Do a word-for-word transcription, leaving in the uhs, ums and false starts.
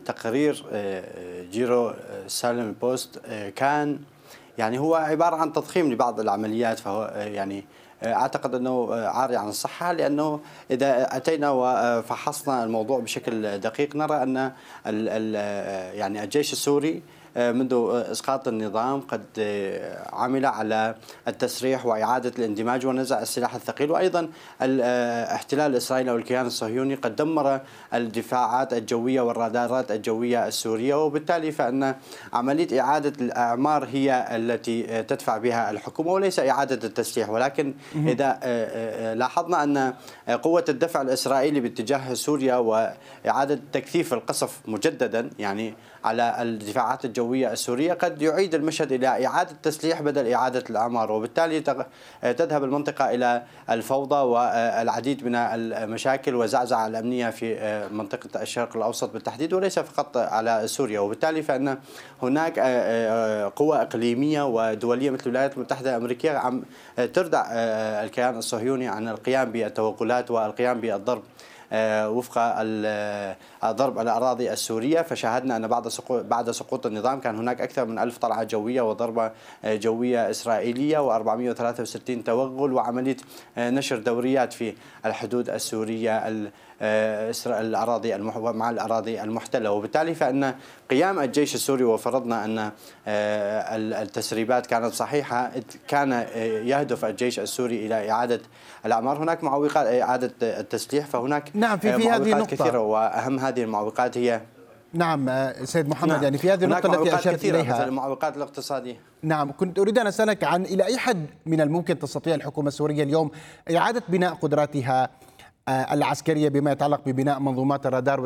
تقرير جيرو سالم بوست كان يعني هو عبارة عن تضخيم لبعض العمليات، فهو يعني أعتقد أنه عاري عن الصحة، لأنه إذا أتينا وفحصنا الموضوع بشكل دقيق نرى أن يعني الجيش السوري منذ إسقاط النظام قد عمل على التسريح وإعادة الاندماج ونزع السلاح الثقيل، وأيضا الاحتلال الإسرائيلي أو الكيان الصهيوني قد دمر الدفاعات الجوية والرادارات الجوية السورية، وبالتالي فإن عملية إعادة الأعمار هي التي تدفع بها الحكومة وليس إعادة التسليح. ولكن إذا لاحظنا أن قوة الدفع الإسرائيلي باتجاه سوريا وإعادة تكثيف القصف مجددا يعني على الدفاعات الجوية السورية قد يعيد المشهد إلى إعادة تسليح بدل إعادة الأعمار، وبالتالي تذهب المنطقة إلى الفوضى والعديد من المشاكل والزعزعة الأمنية في منطقة الشرق الأوسط بالتحديد، وليس فقط على سوريا. وبالتالي فإن هناك قوى إقليمية ودولية مثل الولايات المتحدة الأمريكية عم تردع الكيان الصهيوني عن القيام بالتوغلات والقيام بالضرب وفق ضرب الأراضي السورية. فشاهدنا أن بعد سقوط بعد سقوط النظام كان هناك أكثر من ألف طلعة جوية وضربة جوية إسرائيلية وأربعمئة وثلاثة وستين توغل وعملية نشر دوريات في الحدود السورية الأراضي مع الأراضي المحتلة. وبالتالي فإن قيام الجيش السوري، وفرضنا أن التسريبات كانت صحيحة، كان يهدف الجيش السوري إلى إعادة الأعمار. هناك معوقات إعادة التسليح، فهناك نعم في, في هذه النقطة كثيرة، وأهم هذه المعوقات هي نعم سيد محمد نعم. يعني في هذه النقطة التي أشرت إليها مثل المعوقات الاقتصادية. نعم كنت أريد أن أسألك عن إلى أي حد من الممكن تستطيع الحكومة السورية اليوم إعادة بناء قدراتها العسكرية بما يتعلق ببناء منظومات الرادار